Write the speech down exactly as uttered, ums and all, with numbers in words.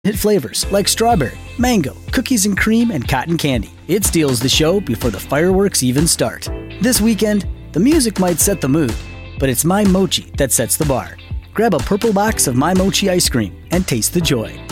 Hit flavors like strawberry, mango, cookies and cream, and cotton candy. It steals the show before the fireworks even start. This weekend, the music might set the mood, but it's My Mochi that sets the bar. Grab a purple box of My Mochi ice cream and taste the joy.